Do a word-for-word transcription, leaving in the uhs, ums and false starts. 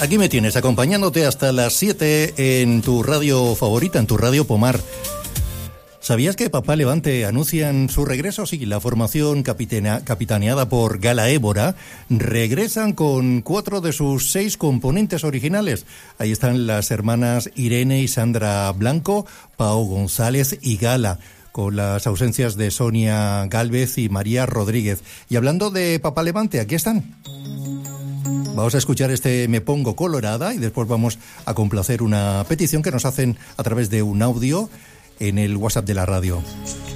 Aquí me tienes, acompañándote hasta las siete en tu radio favorita, en tu Radio Pomar. ¿Sabías que Papá Levante anuncian su regreso? Sí, la formación capitana, capitaneada por Gala Évora regresan con cuatro de sus seis componentes originales. Ahí están las hermanas Irene y Sandra Blanco, Pau González y Gala, con las ausencias de Sonia Gálvez y María Rodríguez. Y hablando de Papá Levante, aquí están. Vamos a escuchar este Me Pongo Colorada y después vamos a complacer una petición que nos hacen a través de un audio en el WhatsApp de la radio.